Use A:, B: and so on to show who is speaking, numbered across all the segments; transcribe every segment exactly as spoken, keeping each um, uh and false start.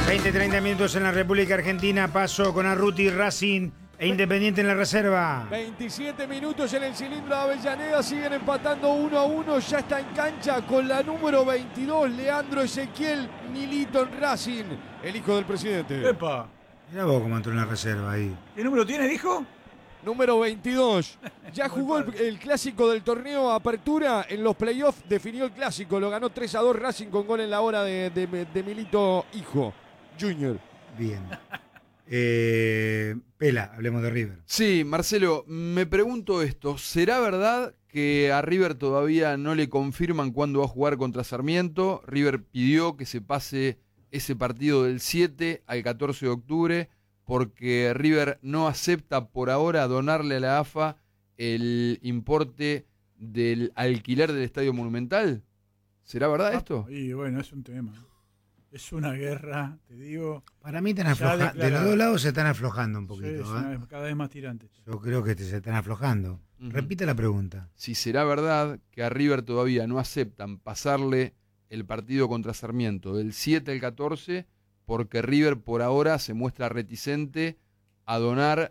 A: veinte treinta minutos en la República Argentina. Paso con Arruti, Racing e Independiente en la reserva.
B: veintisiete minutos en el cilindro de Avellaneda. Siguen empatando uno a uno. Ya está en cancha con la número veintidós, Leandro Ezequiel Milito en Racing, el hijo del presidente.
C: ¡Epa!
A: Mirá vos cómo entró en la reserva ahí.
C: ¿Qué número tiene, dijo?
B: Número veintidós. Ya jugó el, el clásico del torneo Apertura. En los playoffs definió el clásico. Lo ganó tres a dos Racing con gol en la hora de, de, de Milito hijo, Junior.
A: Bien. Eh, Pela, hablemos de River.
D: Sí, Marcelo, me pregunto esto. ¿Será verdad que a River todavía no le confirman cuándo va a jugar contra Sarmiento? River pidió que se pase ese partido del siete al catorce de octubre porque River no acepta por ahora donarle a la A F A el importe del alquiler del Estadio Monumental. ¿Será verdad esto?
C: Y bueno, es un tema. Es una guerra, te digo.
A: Para mí están afloja- de los dos lados se están aflojando un poquito.
C: Sí, es
A: ¿eh?
C: una, cada vez más tirante.
A: Yo creo que se están aflojando.
D: Uh-huh.
A: Repite la pregunta.
D: Si será verdad que a River todavía no aceptan pasarle el partido contra Sarmiento del siete al catorce porque River por ahora se muestra reticente a donar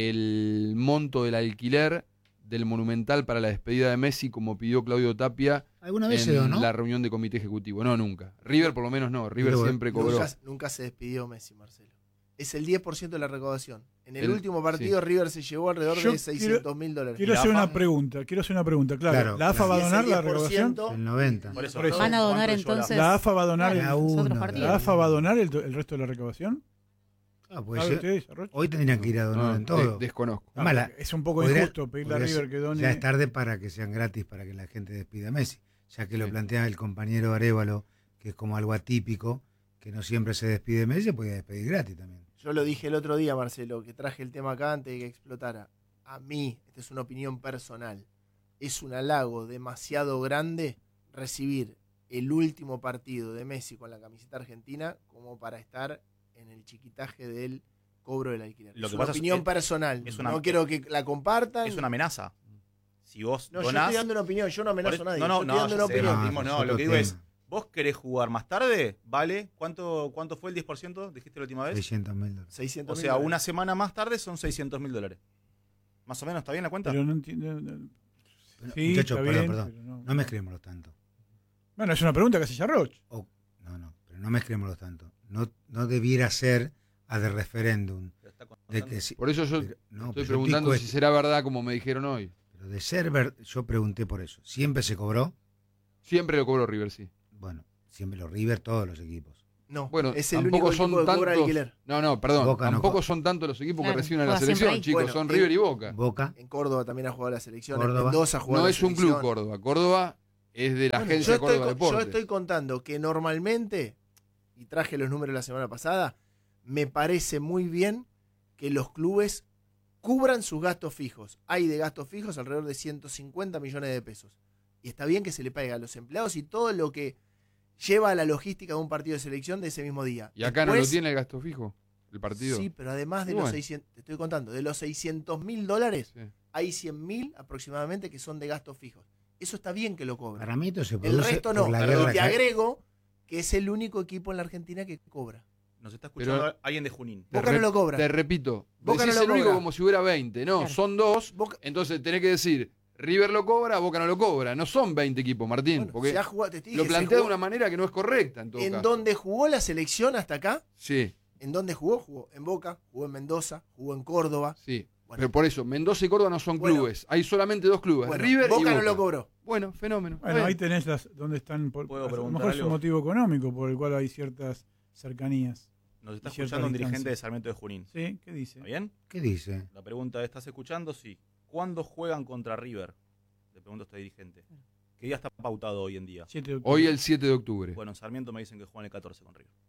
D: el monto del alquiler del Monumental para la despedida de Messi como pidió Claudio Tapia
A: ¿Alguna vez
D: en
A: se donó?
D: la reunión de comité ejecutivo. No, nunca. River por lo menos no. River
A: Pero,
D: siempre cobró.
E: Nunca, nunca se despidió Messi, Marcelo. Es el diez por ciento de la recaudación. En el,
D: El-
E: último partido
D: sí.
E: River se llevó alrededor
C: Yo
E: de seiscientos mil dólares.
C: Quiero
F: ¿Y la
C: hacer
F: A F A?
C: una pregunta, quiero hacer una pregunta, claro.
A: Claro,
C: ¿La A F A va a
E: Y ese
C: donar la
E: diez por
C: recaudación?
E: ciento
A: El noventa.
F: Por eso,
C: Por eso.
G: Van a donar
F: ¿cuánto llevó la-
G: entonces
C: ¿La A F A va a donar,
A: La
C: el,
A: uno,
G: otros
A: la
G: partidos.
C: ¿la A F A va a donar el, el resto de la recaudación?
A: Ah, pues
C: ¿Sabe
A: yo-
C: usted, Arrocho?
A: hoy tendrían que ir a donar
D: No,
A: en todo.
D: de- desconozco.
C: Ah,
A: Mala.
C: porque es un poco
A: Podría-
C: injusto pedirle a
A: podría
C: River
A: ser-
C: que done.
A: Ya es tarde para que sean gratis para que la gente despida a Messi. Ya que lo
D: Sí.
A: plantea el compañero Arévalo, que es como algo atípico, que no siempre se despide Messi, se puede despedir gratis también.
E: Yo lo dije el otro día, Marcelo, que traje el tema acá antes de que explotara. A mí, esta es una opinión personal, es un halago demasiado grande recibir el último partido de Messi con la camiseta argentina como para estar en el chiquitaje del cobro del alquiler.
F: Lo
E: es
F: que
E: una
F: pasa es-
E: opinión
F: es-
E: personal.
F: es una-
E: no quiero que la compartan.
F: Es una amenaza. Si vos
E: No, yo
F: donás...
E: estoy dando una opinión, yo no amenazo
F: Por-
E: a nadie.
F: no, no,
E: yo estoy
F: no,
E: dando
F: ya
E: una
F: sé,
E: opinión.
F: no,
A: Ah,
F: mismo,
A: es
F: no,
A: otro
F: lo que digo
A: tema.
F: es, vos querés jugar más tarde, ¿vale? ¿Cuánto, cuánto fue el diez por ciento? Dijiste la última vez.
A: seiscientos mil dólares.
E: seiscientos
F: O
E: mil
F: sea,
E: dólares.
F: una semana más tarde son seiscientos mil dólares. Más o menos, ¿está bien la cuenta?
C: Pero no entiendo. no- Sí,
A: Muchachos,
C: está
A: perdón,
C: bien,
A: perdón.
C: pero no.
A: No mezclémoslos tanto.
C: Bueno, es una pregunta que hace Yarroch.
A: O- no, no, pero no mezclémoslos tanto. No, no debiera ser a de referéndum.
F: Pero está
A: De
F: contando.
A: que si-
D: Por eso yo
A: pero- no,
D: estoy
A: pero yo
D: preguntando
A: pico
D: si
A: esto.
D: será verdad como me dijeron hoy.
A: Pero de ser ver, yo pregunté por eso. ¿Siempre se cobró?
D: Siempre lo cobró River, sí.
A: Bueno, siempre los River, todos los equipos.
E: No,
D: Bueno,
E: es el
D: tampoco
E: único
D: son
E: equipo que cobra
D: tantos.
E: alquiler.
D: No, no, perdón.
A: Boca no
D: tampoco
A: co-
D: son tantos los equipos
G: Claro,
D: que reciben a la
G: juega siempre
D: selección,
G: ahí.
D: chicos.
E: Bueno,
D: son
E: en-
D: River y Boca.
A: Boca.
E: En Córdoba también ha jugado la selección.
A: Córdoba.
E: En Mendoza ha jugado
D: No
E: la
D: es un
E: selección.
D: club Córdoba. Córdoba es de la
E: Bueno,
D: agencia
E: yo, estoy,
D: Córdoba
E: co- yo
D: Deportes.
E: estoy contando que normalmente, y traje los números la semana pasada, me parece muy bien que los clubes cubran sus gastos fijos. Hay de gastos fijos alrededor de ciento cincuenta millones de pesos. Y está bien que se le pague a los empleados y todo lo que lleva a la logística de un partido de selección de ese mismo día.
D: Y acá no
E: Después-
D: lo tiene el gasto fijo, el partido.
E: Sí, pero además de
D: Y
E: los
D: bueno.
E: seiscientos, te estoy contando, de los seiscientos mil dólares,
D: Sí.
E: hay cien mil aproximadamente que son de gastos fijos. Eso está bien que lo cobren.
A: Para mí esto se
E: El
A: produce
E: resto no.
A: por la
E: Pero
A: guerra
E: te
A: que hay.
E: agrego que es el único equipo en la Argentina que cobra.
F: Nos está escuchando
D: Pero-
F: alguien de Junín.
D: Te
E: Boca
D: re-
E: no lo cobra.
D: Te repito,
E: Boca
D: decís
E: no lo
D: el único
E: cobra.
D: como si hubiera veinte. No,
G: Claro.
D: son dos.
E: Boca-
D: Entonces tenés que decir, River lo cobra, Boca no lo cobra. No son veinte equipos, Martín.
E: Bueno,
D: porque
E: se ha jugado- te dije,
D: lo
E: se
D: plantea de
E: jugó-
D: una manera que no es correcta en todo
E: En
D: caso.
E: donde jugó la selección hasta acá,
D: Sí,
E: ¿en dónde jugó? Jugó en Boca, jugó en Mendoza, jugó en Córdoba.
D: sí.
E: Bueno.
D: Pero por eso, Mendoza y Córdoba no son
E: Bueno.
D: clubes. Hay solamente dos clubes,
E: Bueno,
D: River y
E: Boca
D: Boca.
E: no lo cobró.
D: Bueno, fenómeno.
C: Bueno,
D: Está
C: ahí
D: bien.
C: tenés las, donde están. Por,
F: ¿Puedo
C: a lo
F: preguntar
C: mejor es un
F: algo?
C: motivo económico por el cual hay ciertas cercanías.
F: Nos está
C: Y cierta
F: escuchando un
C: distancia.
F: dirigente de Sarmiento de Junín.
C: ¿Sí? ¿Qué dice?
F: ¿Está bien?
A: ¿Qué dice?
F: La pregunta es, ¿estás escuchando? Sí. ¿Cuándo juegan contra River? Le pregunto a este dirigente. ¿Qué día está pautado hoy en día?
C: siete de octubre.
D: Hoy el siete de octubre.
F: Bueno, en Sarmiento me dicen que juegan el catorce con River.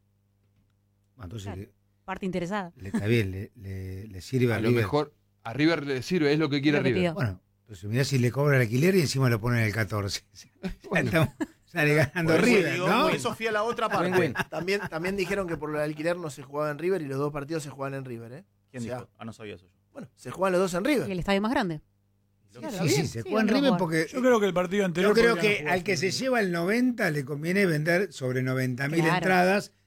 A: Ah, Entonces
G: Claro.
A: le,
G: Parte interesada.
A: le- está bien, le, le- le sirve a,
D: a lo
A: River.
D: mejor a River le sirve, es lo que quiere
G: Lo que
D: River.
G: pidió.
A: Bueno, entonces mirá si le cobra el alquiler y encima lo ponen en el catorce.
D: Bueno.
A: Ya estamos- sale ganando
F: Por eso
A: River,
F: digo,
A: ¿no?
F: por eso fui a la otra parte.
E: También, también, también dijeron que por el alquiler no se jugaba en River y los dos partidos se jugaban en River. ¿eh?
F: ¿Quién
E: O sea,
F: dijo? Ah, no sabía eso yo.
E: Bueno, se juegan los dos en River.
G: Y el estadio más grande.
E: Claro,
A: Sí,
E: bien.
A: sí, se
G: Sí,
A: juega en
G: vamos a
A: River
G: jugar.
A: porque
C: Yo creo que el partido anterior.
A: yo creo
C: podrían
A: que
C: jugar
A: al que se
C: sin-
A: lleva el noventa le conviene vender sobre noventa mil
G: Claro.
A: entradas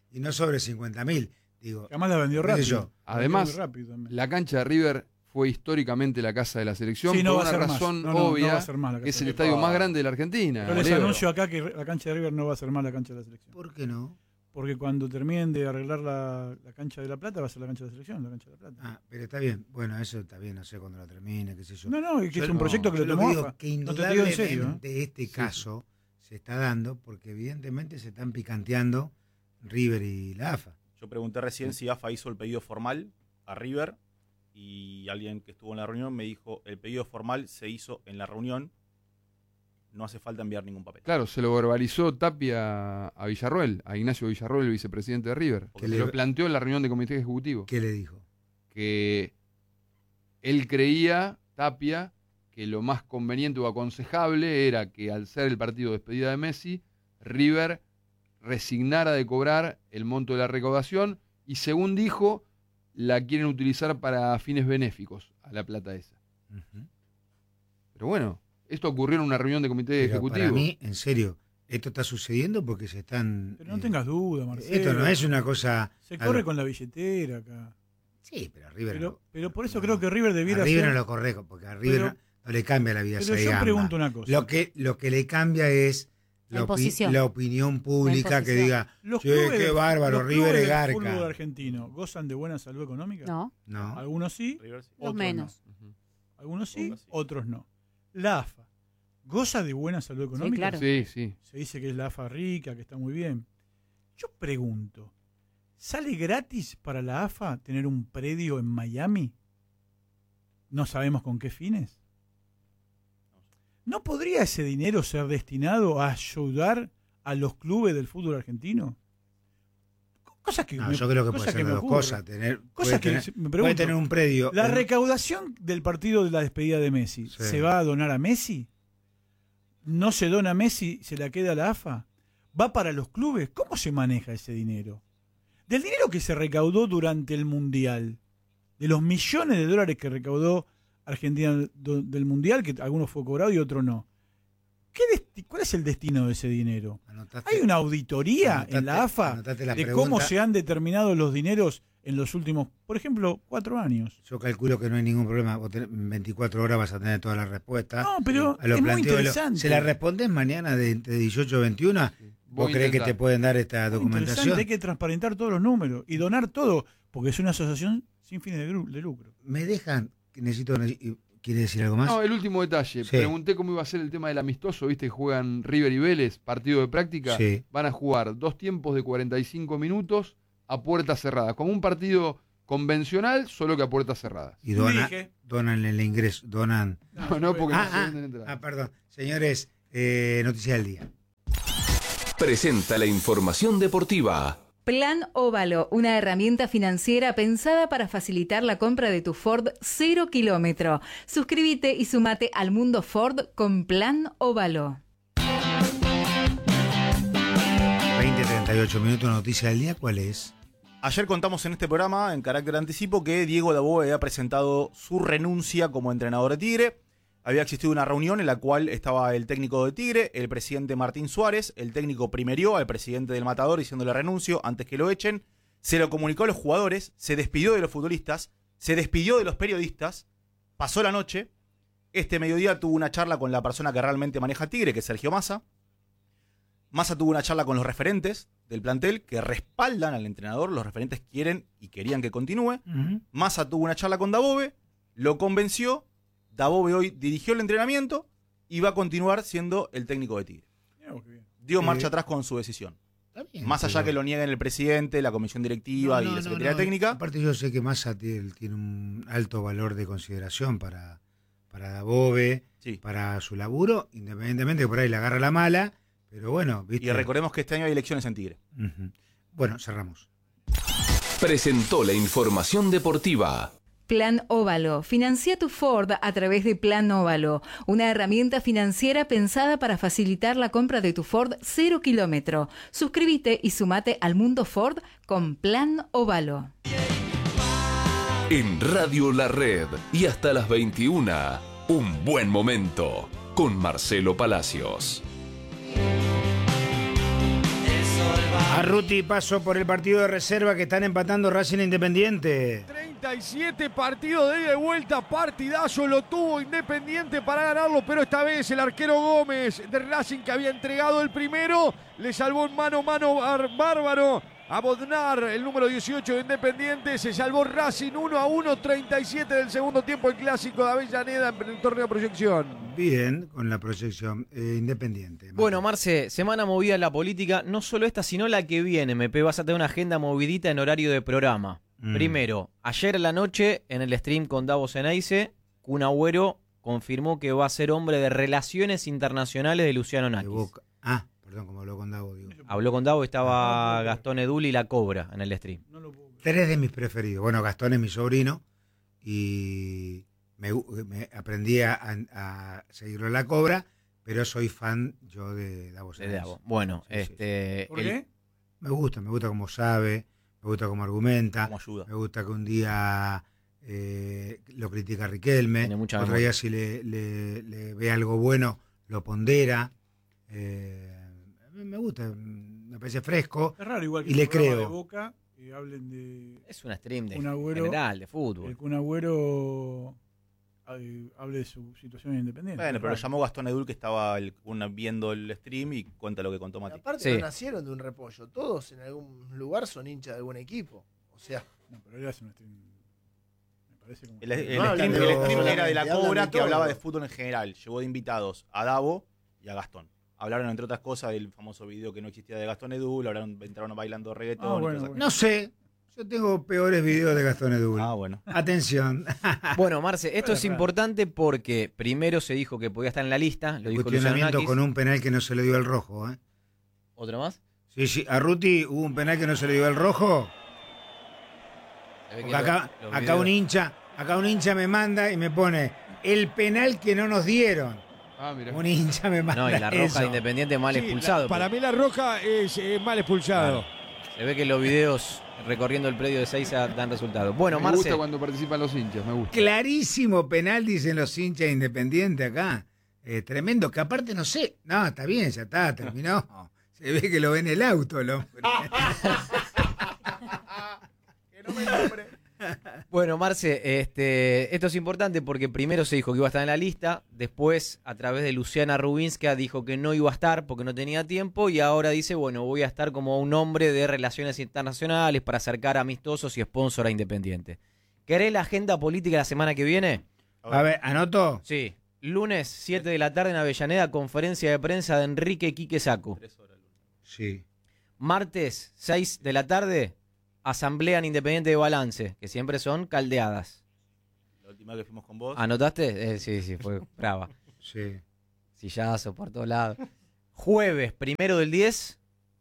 A: y no sobre cincuenta mil. Digo,
C: Además la vendió
A: qué sé
C: rápido.
A: yo.
C: La vendió
D: Además,
C: muy rápido también.
D: la cancha de River fue históricamente la casa de la selección
C: Sí, no
D: por
C: va a
D: una
C: ser más.
D: razón
C: No, no, no
D: obvia,
C: va a ser más la
D: que es
C: casa
D: el
C: de
D: estadio
F: River.
D: más grande de la Argentina.
C: Yo les
D: Leo.
C: anuncio acá que la cancha de River no va a ser más la cancha de la selección.
A: ¿Por qué no?
C: Porque cuando terminen de arreglar la, la cancha de La Plata, va a ser la cancha de la selección, la cancha de La Plata.
A: Ah, pero está bien. Bueno, eso está bien, no sé cuándo lo termine, qué sé yo.
C: No, no, es que
A: Yo
C: es un
A: no,
C: proyecto que
A: Yo
C: lo
A: lo
C: tomó
A: que digo
C: AFA.
A: que
C: No te digo en serio, ¿eh?
A: indudablemente este caso se está dando porque evidentemente se están picanteando River y la AFA.
F: Yo pregunté recién si AFA hizo el pedido formal a River y alguien que estuvo en la reunión me dijo el pedido formal se hizo en la reunión, no hace falta enviar ningún papel.
D: Claro, se lo verbalizó Tapia a Villarroel, a Ignacio Villarroel, el vicepresidente de River.
F: Que
D: Se
A: le-
D: lo planteó en la reunión de comité ejecutivo.
A: ¿Qué le dijo?
D: Que él creía, Tapia, que lo más conveniente o aconsejable era que al ser el partido de despedida de Messi, River resignara de cobrar el monto de la recaudación y, según dijo, la quieren utilizar para fines benéficos a la plata esa.
A: Ujú.
D: Pero bueno, esto ocurrió en una reunión de comité
A: Pero
D: ejecutivo.
A: para mí, en serio, esto está sucediendo porque se están...
C: Pero no
A: eh,
C: tengas duda, Marcelo.
A: Esto no es una cosa...
C: Se
A: a
C: corre
A: lo-
C: con la billetera acá.
A: Sí, pero a River
C: Pero,
A: no.
C: pero por eso
A: no.
C: creo que River debiera
A: A River
C: ser...
A: no lo corre, porque a River
C: Pero-
A: no, no le cambia la vida.
C: Pero
A: esa
C: yo
A: gamba.
C: pregunto una cosa.
A: Lo que, lo que le cambia es
G: La
A: la, opi-
G: imposición.
A: la opinión pública
G: La
A: que
G: imposición.
A: diga,
C: Los
A: sí,
C: clubes
A: qué
C: de-
A: bárbaro,
C: los
A: River
C: clubes
A: es
C: del fútbol
A: garca.
C: argentino gozan de buena salud económica.
G: No,
A: No,
C: Algunos sí,
F: River sí.
G: los
C: otros
G: menos.
D: Ujú.
C: no. Algunos sí,
F: Boca sí.
C: otros no. La AFA goza de buena salud económica.
G: claro.
D: Sí, sí.
C: Se dice que es la AFA rica, que está muy bien. Yo pregunto, ¿sale gratis para la AFA tener un predio en Miami? No sabemos con qué fines. ¿No podría ese dinero ser destinado a ayudar a los clubes del fútbol argentino? Cosas que
A: no,
C: me-
A: yo creo que puede
C: cosas
A: ser
C: me
A: de dos
C: ocurren.
A: cosas. Tener,
C: Cosas
A: puede,
C: que
A: tener,
C: se- me
A: puede
C: pregunto,
A: tener un predio.
C: la
A: un-
C: recaudación del partido de la despedida de Messi,
A: Sí.
C: ¿se va a donar a Messi? ¿No se dona a Messi, se la queda a la AFA? ¿Va para los clubes? ¿Cómo se maneja ese dinero? Del dinero que se recaudó durante el Mundial, de los millones de dólares que recaudó Argentina do- del Mundial, que algunos fue cobrado y otros no. ¿Qué desti- ¿Cuál es el destino de ese dinero?
A: Anotaste-
C: ¿Hay una auditoría
A: anotaste-
C: en la AFA
A: anotaste la
C: de
A: pregunta.
C: cómo se han determinado los dineros en los últimos, por ejemplo, cuatro años?
A: Yo calculo que no hay ningún problema. Vos tenés- en veinticuatro horas vas a tener todas las respuestas.
C: No, pero
A: A lo
C: es muy
A: planteo de lo-
C: interesante.
A: ¿Se la respondes mañana de, de dieciocho a veintiuno? ¿Vos
D: Voy a
A: crees que
D: intentar.
A: te pueden dar esta
C: Muy
A: documentación?
C: interesante, hay que transparentar todos los números y donar todo, porque es una asociación sin fines de, gru- de lucro.
A: ¿Me dejan? Que necesito... ¿Quiere decir algo más?
D: No, el último detalle.
A: Sí.
D: Pregunté cómo iba a ser el tema del amistoso. Viste que juegan River y Vélez, partido de práctica.
A: Sí.
D: Van a jugar dos tiempos de cuarenta y cinco minutos a puertas cerradas. Como un partido convencional, solo que a puertas cerradas.
A: Y dona-
C: Dije.
A: donan el ingreso. Donan...
D: No, no, porque
A: Ah,
D: no se
A: ah,
D: venden entradas.
A: ah, perdón. Señores, eh, noticia del día.
H: Presenta la información deportiva.
I: Plan Óvalo, una herramienta financiera pensada para facilitar la compra de tu Ford cero kilómetro. Suscríbete y sumate al mundo Ford con Plan Óvalo.
A: veinte treinta y ocho minutos, noticia del día, ¿cuál es?
F: Ayer contamos en este programa, en carácter de anticipo, que Diego Dabove había presentado su renuncia como entrenador de Tigre. Había existido una reunión en la cual estaba el técnico de Tigre, el presidente Martín Suárez. El técnico primerió al presidente del Matador diciéndole renuncio antes que lo echen. Se lo comunicó a los jugadores, se despidió de los futbolistas, se despidió de los periodistas. Pasó la noche. Este mediodía tuvo una charla con la persona que realmente maneja Tigre, que es Sergio Massa. Massa tuvo una charla con los referentes del plantel que respaldan al entrenador. Los referentes quieren y querían que continúe. Massa tuvo una charla con Dabove, lo convenció. Dabove hoy dirigió el entrenamiento y va a continuar siendo el técnico de Tigre.
C: Mirá vos qué bien.
F: Dio
A: Eh,
F: marcha atrás con su decisión.
A: Está bien,
F: Más allá
A: pero-
F: que lo nieguen el presidente, la comisión directiva
A: No, no,
F: y la
A: no,
F: secretaría
A: no.
F: técnica.
A: Aparte yo sé que Massa tiene, tiene un alto valor de consideración para, para Dabove,
F: Sí.
A: para su laburo, independientemente que por ahí le agarra la mala, pero bueno, ¿viste?
F: Y recordemos que este año hay elecciones en Tigre.
A: Ujú. Bueno, cerramos.
H: Presentó la información deportiva.
I: Plan Óvalo. Financia tu Ford a través de Plan Óvalo, una herramienta financiera pensada para facilitar la compra de tu Ford cero kilómetro. Suscríbete y sumate al mundo Ford con Plan Óvalo.
H: En Radio La Red y hasta las veintiuna, un buen momento con Marcelo Palacios.
A: Arruti, paso por el partido de reserva que están empatando Racing e Independiente.
B: treinta y siete partidos de ida y vuelta, partidazo lo tuvo Independiente para ganarlo, pero esta vez el arquero Gómez de Racing, que había entregado el primero, le salvó en mano a mano bárbaro a Bodnar, el número dieciocho de Independiente. Se salvó Racing uno a uno, treinta y siete del segundo tiempo, el clásico de Avellaneda en el torneo de proyección.
A: Bien, con la proyección eh, Independiente.
G: Bueno, Marce, semana movida en la política, no solo esta, sino la que viene. Me vas a tener una agenda movidita en horario de programa. Mm. Primero, ayer en la noche, en el stream con Davos Eneice, Kun Agüero confirmó que va a ser hombre de relaciones internacionales de Luciano Nakis.
A: Ah, perdón, como habló con Davo. Digo.
G: Habló con Davo, estaba Gastón Edul y La Cobra en el stream.
A: Tres de mis preferidos. Bueno, Gastón es mi sobrino y me, me aprendí a, a seguirlo en La Cobra, pero soy fan yo de Davo.
G: De Davo. Bueno, sí, este...
C: Sí. ¿Por qué?
A: El, me gusta, me gusta cómo sabe, me gusta cómo argumenta,
F: cómo ayuda.
A: Me gusta que un día eh, lo critica Riquelme, otro memoria. Día si le, le, le ve algo bueno lo pondera. Eh, me gusta, me parece fresco.
C: Es raro, igual que
A: y le creo.
C: De Boca, que hablen de.
G: Es una stream de
C: Agüero,
G: general, de fútbol.
C: El Kun Agüero hable de su situación independiente.
F: Bueno, pero lo llamó Gastón Edul, que estaba el, una, viendo el stream y cuenta lo que contó Mati.
E: Y aparte sí. No nacieron de un repollo, todos en algún lugar son hinchas de algún equipo. O sea.
C: No, pero él hace un stream. Me parece como.
F: El, el, el, no, stream, el stream era de La Cobra, que hablaba de fútbol en general. Llevó de invitados a Davo y a Gastón. Hablaron, entre otras cosas, del famoso video que no existía de Gastón Edul, hablaron, entraron bailando reggaetón.
C: Ah,
F: y
C: bueno,
F: cosas.
C: bueno.
A: No sé, yo tengo peores videos de Gastón Edul.
F: Ah, bueno.
A: Atención.
G: Bueno, Marce, esto bueno, es claro. importante porque primero se dijo que podía estar en la lista, lo dijo Luciano Nakis.
A: Con un penal que no se le dio el rojo, ¿eh?
G: ¿Otro más?
A: Sí, sí, a Ruti hubo un penal que no se le dio el rojo. Porque acá, lo, acá un hincha, acá un hincha me manda y me pone el penal que no nos dieron.
B: Ah, mira.
A: Un hincha me manda.
G: No, y la roja
A: eso.
G: de Independiente mal sí, expulsado.
B: La, para mí la roja es eh, mal expulsado.
G: Claro. Se ve que los videos recorriendo el predio de Seiza dan resultados. Bueno,
B: me
G: Marce.
B: Me gusta cuando participan los hinchas, me gusta.
A: Clarísimo penal, dicen los hinchas de Independiente acá. Eh, tremendo, que aparte no sé. No, está bien, ya está, terminó. Se ve que lo ve en el auto el hombre.
E: Que no me nombre.
G: Bueno, Marce, este, esto es importante porque primero se dijo que iba a estar en la lista, después a través de Luciana Rubinska dijo que no iba a estar porque no tenía tiempo y ahora dice, bueno, voy a estar como un hombre de relaciones internacionales para acercar a amistosos y sponsor a Independiente. ¿Querés la agenda política la semana que viene?
A: A ver, ¿anoto?
G: Sí, lunes siete de la tarde en Avellaneda, conferencia de prensa de Enrique Quique Sacu.
A: Sí.
G: Martes seis de la tarde, Asamblea en Independiente de Balance, que siempre son caldeadas.
F: La última que fuimos con vos.
G: ¿Anotaste? Eh, sí, sí, fue brava.
A: Sí.
G: Sillazo por todos lados. Jueves, primero del diez,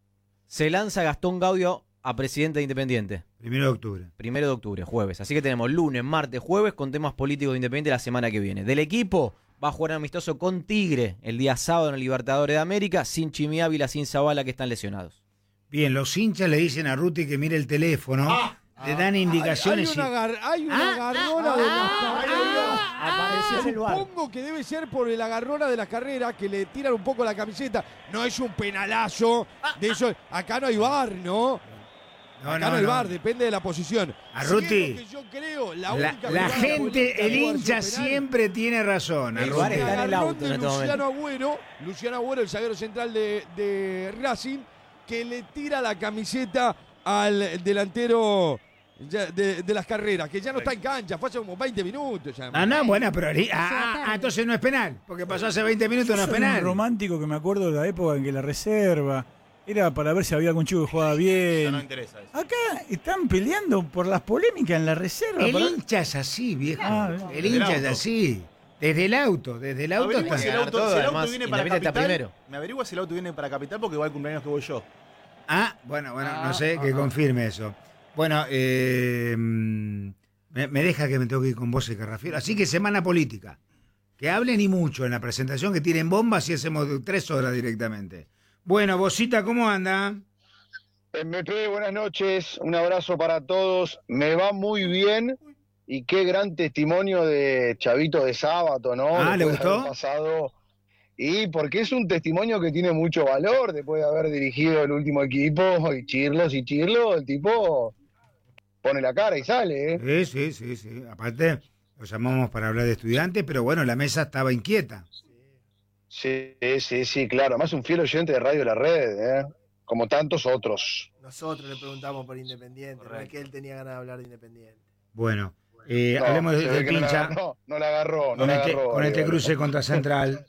G: se lanza Gastón Gaudio a presidente de Independiente.
A: Primero de octubre.
G: Primero de octubre, jueves. Así que tenemos lunes, martes, jueves con temas políticos de Independiente la semana que viene. Del equipo va a jugar amistoso con Tigre el día sábado en el Libertadores de América, sin Chimi Ávila, sin Zavala, que están lesionados.
A: Bien, los hinchas le dicen a Ruti que mire el teléfono, ah, le dan indicaciones.
B: Hay, hay una, gar, hay una ah, agarrona ah, de las carreras. Ah, Supongo que debe ser por el agarrona de las carreras que le tiran un poco la camiseta. No es un penalazo de eso. Acá no hay bar, ¿no? No, Acá no, no hay bar, no. Depende de la posición.
A: A Ruti,
B: si es lo que yo creo, la,
A: la, la gente, el hincha siempre tiene razón.
B: El bar está en el auto. De Luciano Agüero, Luciano Agüero, el zaguero central de, de Racing, que le tira la camiseta al delantero de, de las carreras, que ya no está en cancha, fue hace como veinte minutos. Ya.
A: Ah, no, buena, pero ah, ah, entonces no es penal, porque pasó hace veinte minutos, no es penal.
C: Un romántico que me acuerdo de la época en que la reserva era para ver si había algún chico que jugaba bien.
F: Eso no interesa eso.
C: Acá están peleando por las polémicas en la reserva.
A: El
C: para...
A: hincha es así, viejo. Ah, el hincha es así. Desde el auto, desde el auto
F: está. Si el auto,
G: todo,
F: si el auto
G: además,
F: viene para Capital,
G: primero.
F: Me averigua si el auto viene para Capital porque va al cumpleaños que voy yo.
A: Ah, bueno, bueno, ah, no sé, ah, que ah. confirme eso. Bueno, eh, me, me deja que me tengo que ir con vos y Carrafiero. Así que semana política. Que hablen y mucho en la presentación, que tiren bombas y hacemos tres horas directamente. Bueno, Bosita, ¿cómo anda?
J: M P, buenas noches, un abrazo para todos. Me va muy bien y qué gran testimonio de Chavito de Sábato, ¿no?
A: Ah, ¿le gustó?
J: Pasado y porque es un testimonio que tiene mucho valor después de haber dirigido el último equipo y chirlos y chirlos, el tipo pone la cara y sale, ¿eh?
A: Sí, sí, sí, sí. Aparte, lo llamamos para hablar de Estudiantes, pero bueno, la mesa estaba inquieta.
J: Sí, sí, sí, claro. Además un fiel oyente de Radio La Red, ¿eh? Como tantos otros.
E: Nosotros le preguntamos por Independiente, no es que él tenía ganas de hablar de Independiente.
A: Bueno, eh,
J: No,
A: hablemos
J: se
A: del
J: ve que no la
A: pincha.
J: agarró, no la agarró, no
A: con,
J: la
A: este,
J: agarró,
A: con este
J: Diego.
A: cruce contra Central.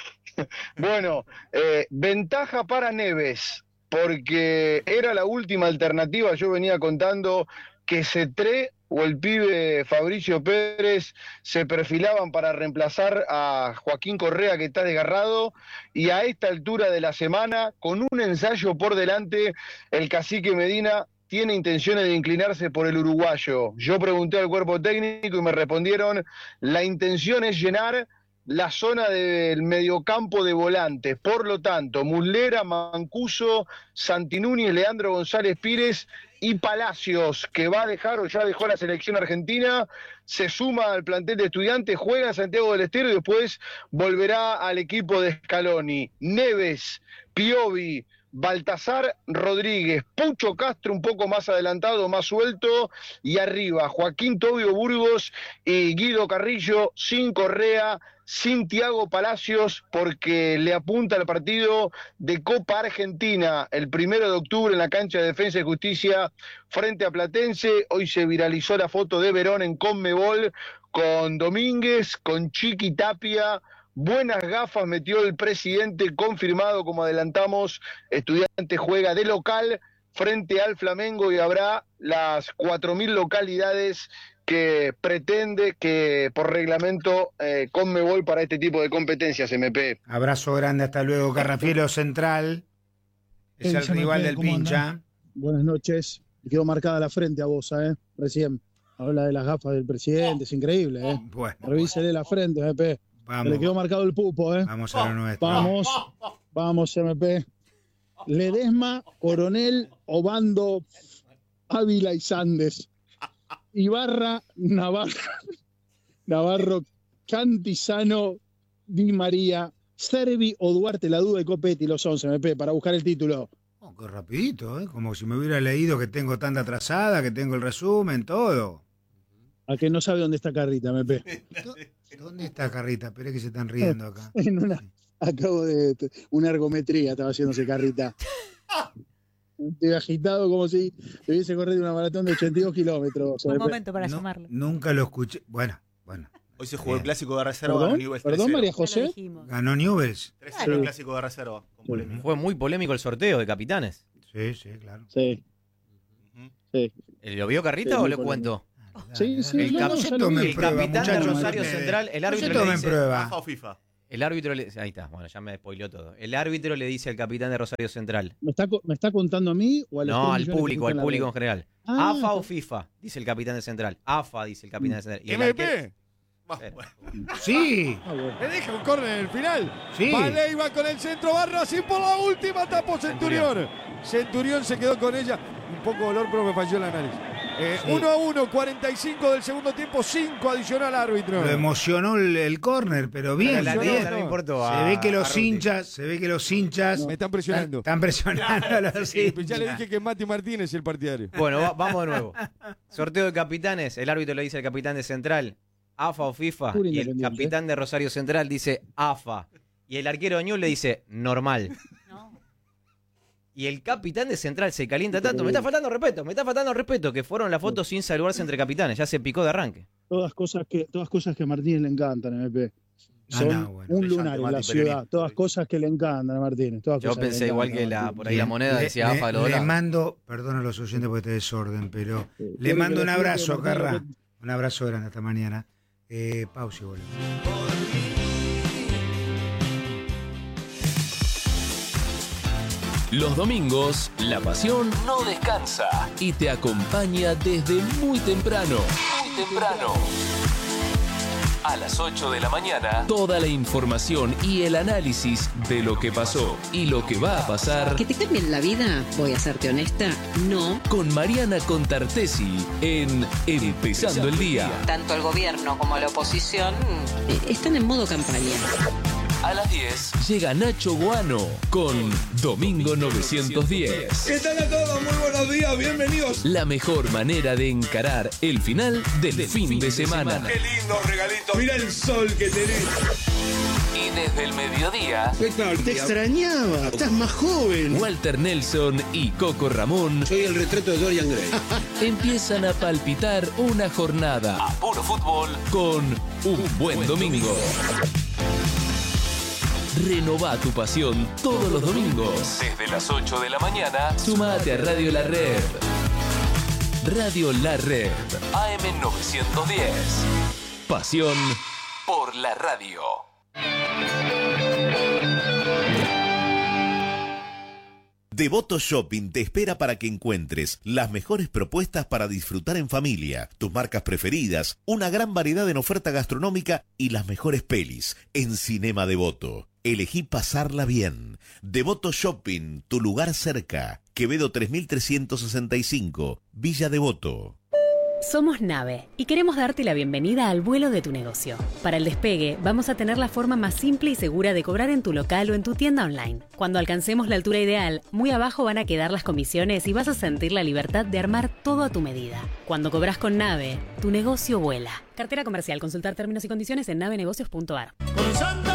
J: Bueno, eh, ventaja para Neves, porque era la última alternativa. Yo venía contando que Cetré o el pibe Fabricio Pérez se perfilaban para reemplazar a Joaquín Correa, que está desgarrado, y a esta altura de la semana, con un ensayo por delante, el cacique Medina tiene intenciones de inclinarse por el uruguayo. Yo pregunté al cuerpo técnico y me respondieron, la intención es llenar la zona del mediocampo de volantes. Por lo tanto, Muslera, Mancuso, Santi Núñez, Leandro González Pires y Palacios, que va a dejar o ya dejó la selección argentina, se suma al plantel de Estudiantes, juega en Santiago del Estero y después volverá al equipo de Scaloni. Neves, Piovi, Baltasar Rodríguez, Pucho Castro un poco más adelantado, más suelto, y arriba Joaquín Tobio Burgos y Guido Carrillo, sin Correa, sin Thiago Palacios, porque le apunta al partido de Copa Argentina el primero de octubre en la cancha de Defensa y Justicia frente a Platense. Hoy se viralizó la foto de Verón en Conmebol con Domínguez, con Chiqui Tapia. Buenas gafas metió el presidente, confirmado, como adelantamos. Estudiantes juega de local frente al Flamengo y habrá las cuatro mil localidades que pretende que por reglamento eh, Conmebol para este tipo de competencias, M P.
A: Abrazo grande, hasta luego. Carrafielo Central es el rival del pincha.
K: Andan? Buenas noches. Me quedó marcada la frente a vos, ¿eh? Recién. Habla de las gafas del presidente, es increíble, ¿eh?
A: Bueno.
K: Revísele la frente, M P.
A: Vamos.
K: Le quedó marcado el pupo, ¿eh?
A: Vamos a lo nuestro.
K: Vamos, vamos, M P. Ledesma, Coronel, Obando, Ávila y Sandes. Ibarra, Navarro, Navarro, Cantizano, Di María, Servi o Duarte, la duda de Copetti, los once, M P, para buscar el título.
A: Oh, qué rapidito, ¿eh? Como si me hubiera leído que tengo tanta atrasada, que tengo el resumen, todo.
K: A que no sabe dónde está Carrita, M P.
A: ¿Dónde está Carrita? Esperé que se están riendo acá.
K: En una, acabo de... Una ergometría estaba haciéndose Carrita. Estoy agitado como si hubiese corrido una maratón de ochenta y dos kilómetros.
L: Un momento para
A: no,
L: sumarlo.
A: Nunca lo escuché. Bueno, bueno.
F: Hoy se jugó
A: Bien.
F: el clásico de reserva.
K: ¿Perdón?
F: Ganó Newell's
K: ¿Perdón,
F: tres cero.
K: María José?
A: Ganó Newell's.
F: tres cero el clásico de reserva. Con polémica.
G: Fue muy polémico el sorteo de capitanes.
A: Sí, sí, claro.
K: Sí. Sí.
G: ¿Lo vio Carrita
K: Sí,
G: o
K: muy
G: le
K: polémico.
G: cuento?
K: Sí, sí.
G: El,
K: no,
G: cap-
K: no,
A: se
K: ya lo
A: tome
K: vi.
G: el
A: prueba,
G: capitán de
A: muchachos,
G: Rosario
A: porque-
G: Central, el
A: No se
G: árbitro le
A: tomen
G: dice...
A: prueba.
F: AFA o FIFA.
G: El árbitro le... Ahí está, bueno, ya me spoileó todo. El árbitro le dice al capitán de Rosario Central.
K: ¿Me está, co- ¿Me está contando a mí o a los
G: No,
K: tres
G: al
K: millones que
G: público, al
K: escuchan la
G: público
K: red?
G: en general.
K: Ah,
G: ¿AFA o FIFA? Dice el capitán de Central. AFA, dice el capitán de Central. Y el
B: M
G: arquero-
B: P.
F: Bah,
G: Espera.
F: bueno.
A: Sí,
K: Ah, bueno.
B: Le deja un córner en el final.
A: sí.
B: Va Leiva con el centro, Barra así por la última, tapó Centurión. Centurión se quedó con ella. Un poco de dolor, pero me falló el análisis. Eh,
A: Sí.
B: uno a uno, cuarenta y cinco del segundo tiempo, cinco adicional árbitro.
A: Lo emocionó el, el córner, pero bien,
G: Pero la
B: no,
A: bien.
G: neta no
B: no.
G: importó
A: Se
G: a-
A: ve que
G: a
A: los
G: Ruti.
A: hinchas, se ve que los hinchas
B: Me están presionando.
A: están presionando a los
B: Ya le
A: hinchas.
B: dije que Mati Martínez es el partidario.
G: Bueno, va- vamos de nuevo. Sorteo de capitanes. El árbitro le dice al capitán de Central, AFA o FIFA.
K: Puro
G: Y el
K: independiente.
G: capitán de Rosario Central dice AFA. Y el arquero de Ñul le dice normal.
L: No.
G: Y el capitán de Central se calienta tanto. Me está faltando respeto, me está faltando respeto. Que fueron las fotos sin saludarse entre capitanes. Ya se picó de arranque.
K: Todas cosas que, todas cosas que a Martínez le encantan, M P.
A: Ah,
K: Son
A: no, bueno.
K: un
F: Brillante,
K: lunar en
F: Mati
K: la
F: Perini.
K: ciudad. Todas cosas que le encantan a Martínez. Todas
G: Yo
K: cosas que
G: pensé
K: le
G: igual
K: encantan
G: que
K: a
G: la,
K: Martínez.
G: por ahí la moneda
A: Le-
G: decía
A: le-
G: AFA de los
A: Le
G: lados.
A: mando, perdón a los oyentes por este desorden, pero
K: Sí.
A: le
K: Quiero
A: mando
K: que
A: un
K: la
A: abrazo,
K: gente de
A: Carra.
K: Martínez-
A: Un abrazo grande hasta mañana. Eh, pausa y volvemos.
H: Los domingos, la pasión no descansa y te acompaña desde muy temprano. Muy temprano. A las ocho de la mañana, toda la información y el análisis de lo que pasó y lo que va a pasar
M: ¿Que te cambien la vida? Voy a serte honesta, no.
H: con Mariana Contartesi en Empezando el Día.
M: Tanto el gobierno como la oposición eh, están en modo campaña.
H: A las diez llega Nacho Guano con Domingo novecientos diez.
L: ¿Qué tal a todos? Muy buenos días, bienvenidos.
H: La mejor manera de encarar el final del, del fin, fin de, de semana. semana.
L: Qué lindo regalito. Mira el sol que tenés.
H: Y desde el mediodía...
L: ¿Qué tal? Te extrañaba, estás más joven.
H: Walter Nelson y Coco Ramón...
L: Soy el retrato de Dorian Gray.
H: empiezan a palpitar una jornada a puro fútbol con Un Buen Domingo. Renová tu pasión todos los domingos. Desde las ocho de la mañana, sumate a Radio La Red. Radio La Red, A M novecientos diez. Pasión por la radio.
N: Devoto Shopping te espera para que encuentres las mejores propuestas para disfrutar en familia, tus marcas preferidas, una gran variedad en oferta gastronómica y las mejores pelis en Cinema Devoto. Elegí pasarla bien. Devoto Shopping, tu lugar cerca. Quevedo tres mil trescientos sesenta y cinco, Villa Devoto.
O: Somos Nave y queremos darte la bienvenida al vuelo de tu negocio. Para el despegue, vamos a tener la forma más simple y segura de cobrar en tu local o en tu tienda online. Cuando alcancemos la altura ideal, muy abajo van a quedar las comisiones y vas a sentir la libertad de armar todo a tu medida. Cuando cobras con Nave, tu negocio vuela. Cartera comercial. Consultar términos y condiciones en nave negocios punto a r.